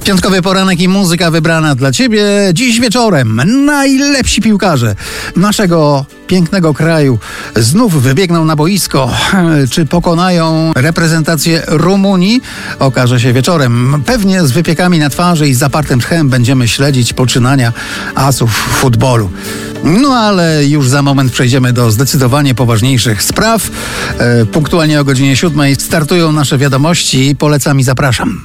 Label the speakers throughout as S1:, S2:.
S1: Piątkowy poranek i muzyka wybrana dla Ciebie dziś wieczorem. Najlepsi piłkarze naszego pięknego kraju znów wybiegną na boisko. Czy pokonają reprezentację Rumunii? Okaże się wieczorem. Pewnie z wypiekami na twarzy i z zapartym tchem będziemy śledzić poczynania asów futbolu. No ale już za moment przejdziemy do zdecydowanie poważniejszych spraw. Punktualnie o godzinie 7 startują nasze wiadomości. Polecam i zapraszam.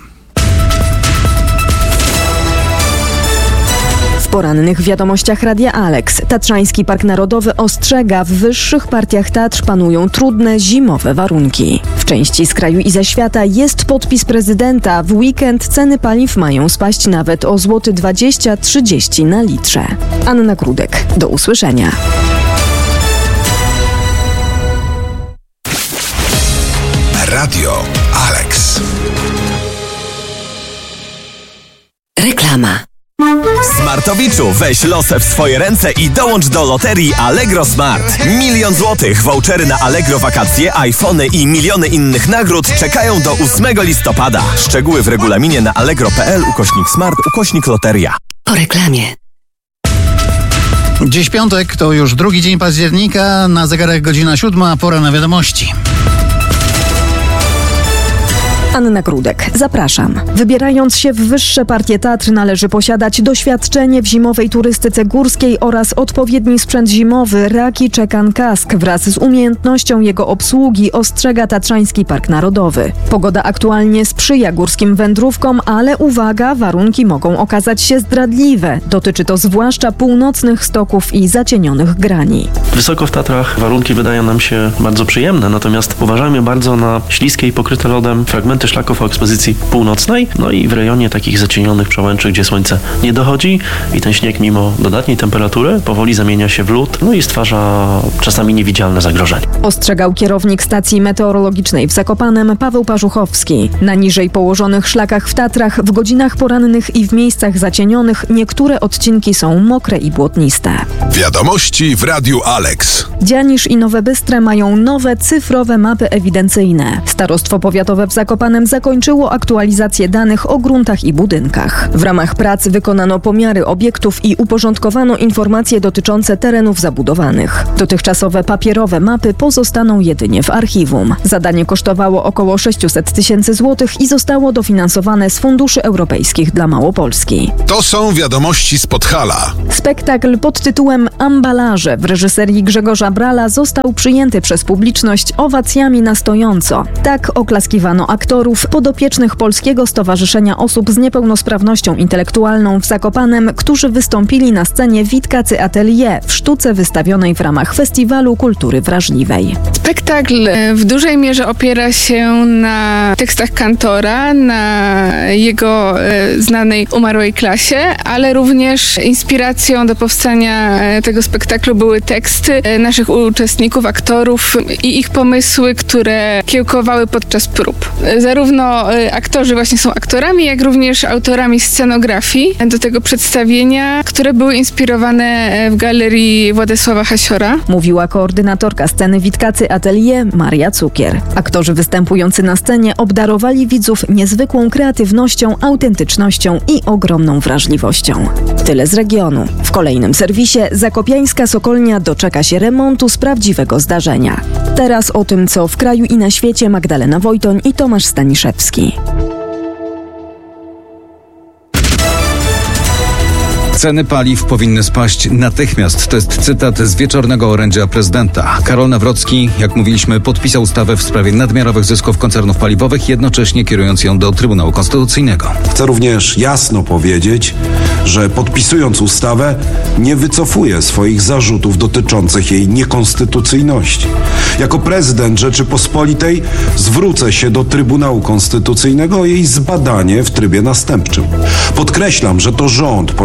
S2: W porannych wiadomościach Radia Alex Tatrzański Park Narodowy ostrzega, w wyższych partiach Tatr panują trudne zimowe warunki. W części z kraju i ze świata jest podpis prezydenta. W weekend ceny paliw mają spaść nawet o złoty 20-30 na litrze. Anna Krudek. Do usłyszenia.
S3: Radio Alex.
S2: Reklama.
S4: Smartowiczu, weź losę w swoje ręce i dołącz do loterii Allegro Smart. 1 000 000 złotych, vouchery na Allegro wakacje, iPhony i miliony innych nagród czekają do 8 listopada. Szczegóły w regulaminie na allegro.pl/smart/loteria.
S2: Po reklamie.
S1: Dziś piątek, to już drugi dzień października, na zegarach godzina 7, pora na wiadomości.
S2: Anna Krudek. Zapraszam. Wybierając się w wyższe partie Tatr należy posiadać doświadczenie w zimowej turystyce górskiej oraz odpowiedni sprzęt zimowy Raki Czekan Kask wraz z umiejętnością jego obsługi, ostrzega Tatrzański Park Narodowy. Pogoda aktualnie sprzyja górskim wędrówkom, ale uwaga, warunki mogą okazać się zdradliwe. Dotyczy to zwłaszcza północnych stoków i zacienionych grani.
S5: Wysoko w Tatrach warunki wydają nam się bardzo przyjemne, natomiast uważajmy bardzo na śliskie i pokryte lodem fragmenty szlaków o ekspozycji północnej, no i w rejonie takich zacienionych przełęczy, gdzie słońce nie dochodzi i ten śnieg mimo dodatniej temperatury powoli zamienia się w lód, no i stwarza czasami niewidzialne zagrożenie.
S2: Ostrzegał kierownik stacji meteorologicznej w Zakopanem Paweł Parzuchowski. Na niżej położonych szlakach w Tatrach w godzinach porannych i w miejscach zacienionych niektóre odcinki są mokre i błotniste.
S3: Wiadomości w Radiu Alex.
S2: Dzianisz i Nowe Bystre mają nowe cyfrowe mapy ewidencyjne. Starostwo powiatowe w Zakopanem zakończyło aktualizację danych o gruntach i budynkach. W ramach prac wykonano pomiary obiektów i uporządkowano informacje dotyczące terenów zabudowanych. Dotychczasowe papierowe mapy pozostaną jedynie w archiwum. Zadanie kosztowało około 600 000 złotych i zostało dofinansowane z funduszy europejskich dla Małopolski.
S3: To są wiadomości z Podhala.
S2: Spektakl pod tytułem Ambalaże w reżyserii Grzegorza Brala został przyjęty przez publiczność owacjami na stojąco. Tak oklaskiwano aktorów podopiecznych Polskiego Stowarzyszenia Osób z Niepełnosprawnością Intelektualną w Zakopanem, którzy wystąpili na scenie Witkacy Atelier w sztuce wystawionej w ramach Festiwalu Kultury Wrażliwej.
S6: Spektakl w dużej mierze opiera się na tekstach Kantora, na jego znanej umarłej klasie, ale również inspiracją do powstania tego spektaklu były teksty naszych uczestników, aktorów i ich pomysły, które kiełkowały podczas prób. Zarówno aktorzy właśnie są aktorami, jak również autorami scenografii do tego przedstawienia, które były inspirowane w galerii Władysława Hasiora.
S2: Mówiła koordynatorka sceny Witkacy Atelier Maria Cukier. Aktorzy występujący na scenie obdarowali widzów niezwykłą kreatywnością, autentycznością i ogromną wrażliwością. Tyle z regionu. W kolejnym serwisie zakopiańska Sokolnia doczeka się remontu z prawdziwego zdarzenia. Teraz o tym, co w kraju i na świecie, Magdalena Wojtoń i Tomasz Staniszewski.
S7: Ceny paliw powinny spaść natychmiast. To jest cytat z wieczornego orędzia prezydenta. Karol Nawrocki, jak mówiliśmy, podpisał ustawę w sprawie nadmiarowych zysków koncernów paliwowych, jednocześnie kierując ją do Trybunału Konstytucyjnego.
S8: Chcę również jasno powiedzieć, że podpisując ustawę nie wycofuje swoich zarzutów dotyczących jej niekonstytucyjności. Jako prezydent Rzeczypospolitej zwrócę się do Trybunału Konstytucyjnego o jej zbadanie w trybie następczym. Podkreślam, że to rząd ponosi odpowiedzialność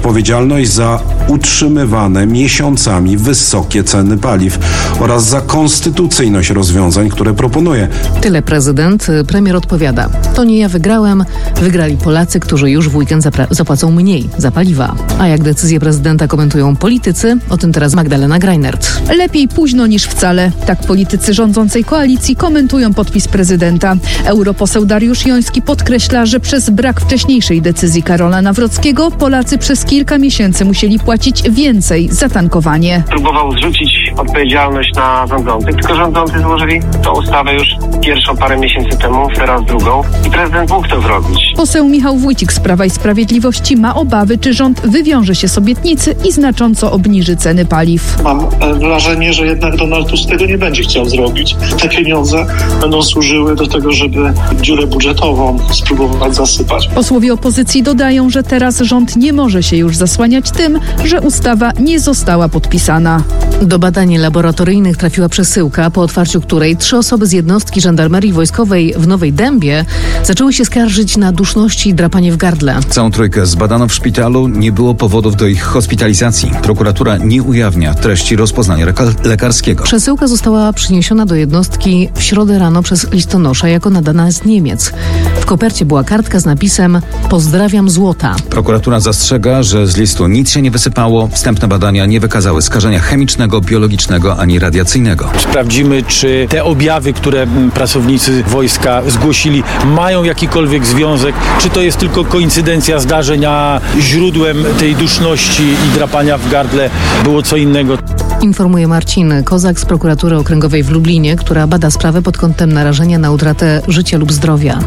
S8: odpowiedzialność za utrzymywane miesiącami wysokie ceny paliw oraz za konstytucyjność rozwiązań, które proponuje.
S9: Tyle prezydent. Premier odpowiada: to nie ja wygrałem, wygrali Polacy, którzy już w weekend zapłacą mniej za paliwa. A jak decyzję prezydenta komentują politycy? O tym teraz Magdalena Greinert.
S10: Lepiej późno niż wcale. Tak politycy rządzącej koalicji komentują podpis prezydenta. Europoseł Dariusz Joński podkreśla, że przez brak wcześniejszej decyzji Karola Nawrockiego Polacy przez kilka miesięcy musieli płacić więcej za tankowanie.
S11: Próbował zrzucić odpowiedzialność na rządzących, tylko rządzący złożyli tą ustawę już pierwszą parę miesięcy temu, teraz drugą i prezydent mógł to zrobić.
S10: Poseł Michał Wójcik z Prawa i Sprawiedliwości ma obawy, czy rząd wywiąże się z obietnicy i znacząco obniży ceny paliw.
S12: Mam wrażenie, że jednak Donald Tusk tego nie będzie chciał zrobić. Te pieniądze będą służyły do tego, żeby dziurę budżetową spróbować zasypać.
S10: Posłowie opozycji dodają, że teraz rząd nie może się już zasłaniać tym, że ustawa nie została podpisana.
S9: Do badań laboratoryjnych trafiła przesyłka, po otwarciu której 3 osoby z jednostki żandarmerii wojskowej w Nowej Dębie zaczęły się skarżyć na duszności i drapanie w gardle.
S7: Całą trójkę zbadano w szpitalu, nie było powodów do ich hospitalizacji. Prokuratura nie ujawnia treści rozpoznania lekarskiego.
S9: Przesyłka została przyniesiona do jednostki w środę rano przez listonosza jako nadana z Niemiec. W kopercie była kartka z napisem: pozdrawiam Złota.
S7: Prokuratura zastrzega, że z listu nic się nie wysypało. Wstępne badania nie wykazały skażenia chemicznego, biologicznego ani radiacyjnego.
S13: Sprawdzimy, czy te objawy, które pracownicy wojska zgłosili, mają jakikolwiek związek, czy to jest tylko koincydencja zdarzeń, a źródłem tej duszności i drapania w gardle było co innego.
S9: Informuje Marcin Kozak z Prokuratury Okręgowej w Lublinie, która bada sprawę pod kątem narażenia na utratę życia lub zdrowia.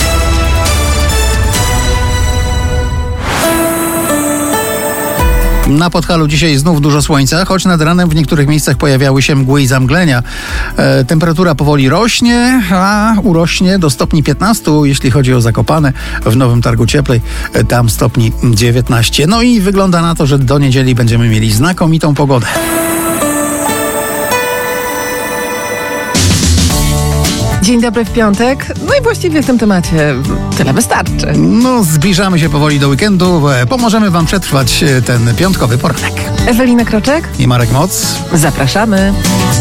S1: Na Podhalu dzisiaj znów dużo słońca, choć nad ranem w niektórych miejscach pojawiały się mgły i zamglenia. Temperatura powoli rośnie, a urośnie do stopni 15, jeśli chodzi o Zakopane. W Nowym Targu cieplej, tam stopni 19. No i wygląda na to, że do niedzieli będziemy mieli znakomitą pogodę.
S14: Dzień dobry w piątek. No i właściwie w tym temacie tyle wystarczy.
S1: No, zbliżamy się powoli do weekendu. Pomożemy wam przetrwać ten piątkowy poranek.
S14: Ewelina Kroczek
S1: i Marek Moc.
S14: Zapraszamy.